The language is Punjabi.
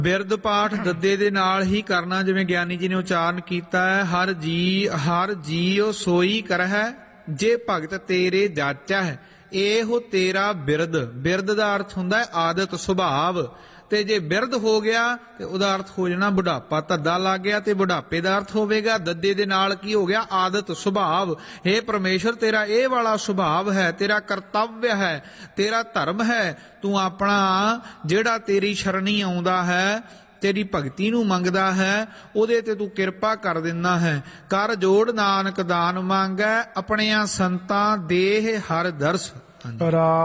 ਬਿਰਦ ਪਾਠ ਦੱਦੇ ਦੇ ਨਾਲ ਹੀ ਕਰਨਾ, ਜਿਵੇਂ ਗਿਆਨੀ ਜੀ ਨੇ ਉਚਾਰਨ ਕੀਤਾ ਹੈ। ਹਰ ਜੀਉ ਸੋਈ ਕਰਹਿ, ਜੇ ਭਗਤ ਤੇਰੇ ਜਾਚਾ ਹੈ। ਇਹੋ ਤੇਰਾ ਬਿਰਦ। ਬਿਰਦ ਦਾ ਅਰਥ ਹੁੰਦਾ ਹੈ ਆਦਤ, ਸੁਭਾਵ। ਤੇ ਜੇ ਬਿਰਦ ਹੋ ਗਿਆ ਤੇ ਉਹਦਾ ਅਰਥ ਹੋ ਜਾਣਾ ਬੁਢਾਪਾ। ਧੱਦਾ ਲੱਗ ਗਿਆ ਤੇ ਬੁਢਾਪੇ ਦਾ ਅਰਥ ਹੋਵੇਗਾ। ਦੱਦੇ ਦੇ ਨਾਲ ਕੀ ਹੋ ਗਿਆ? ਆਦਤ, ਸੁਭਾਵ। ਹੇ ਪਰਮੇਸ਼ਰ, ਤੇਰਾ ਇਹ ਵਾਲਾ ਸੁਭਾਵ ਹੈ, ਤੇਰਾ ਕਰਤੱਵਯ ਹੈ, ਤੇਰਾ ਧਰਮ ਹੈ। ਤੂੰ ਆਪਣਾ ਜਿਹੜਾ ਤੇਰੀ ਸ਼ਰਣੀ ਆਉਂਦਾ ਹੈ, ਤੇਰੀ ਭਗਤੀ ਨੂੰ ਮੰਗਦਾ ਹੈ, ਉਹਦੇ ਤੇ ਤੂੰ ਕਿਰਪਾ ਕਰ ਦਿੰਦਾ ਹੈ। ਕਰ ਜੋੜ ਨਾਨਕ ਦਾਨ ਮੰਗੈ, ਆਪਣਿਆਂ ਸੰਤਾਂ ਦੇਹ ਹਰ ਦਰਸ।